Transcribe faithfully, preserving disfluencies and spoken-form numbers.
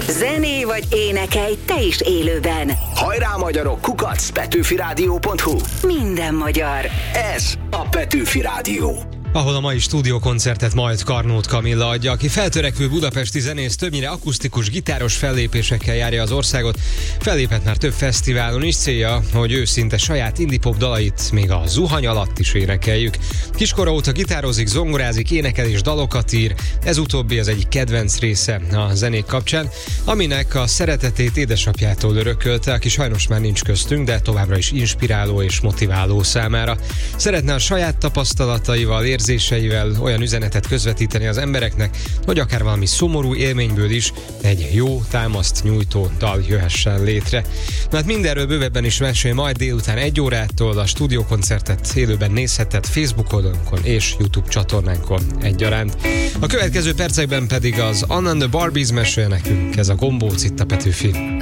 Zené vagy énekelj te is élőben. Hajrá magyarok, kukac, petőfi rádió pont hu. Minden magyar. Ez a Petőfi Rádió. Ahol a mai stúdiókoncertet majd Karnót Kamilla adja, aki feltörekvő budapesti zenész, többnyire akusztikus, gitáros fellépésekkel járja az országot. Fellépett már több fesztiválon is, célja, hogy őszinte saját indie-pop dalait még a zuhany alatt is énekeljük. Kiskora óta gitározik, zongorázik, énekel és dalokat ír, ez utóbbi az egyik kedvenc része a zenék kapcsán, aminek a szeretetét édesapjától örökölte, aki sajnos már nincs köztünk, de továbbra is inspiráló és motiváló számára. Szeretne a saját tapasztalataival, érzéseivel olyan üzenetet közvetíteni az embereknek, hogy akár valami szomorú élményből is egy jó támaszt nyújtó dal jöhessen létre. Na hát mindenről bővebben is mesél majd délután egy órától, a stúdiókoncertet élőben nézheted Facebook oldalunkon és YouTube csatornánkon egyaránt. A következő percekben pedig az Anna and the Barbies mesél nekünk, ez a gombóc itt a Petőfi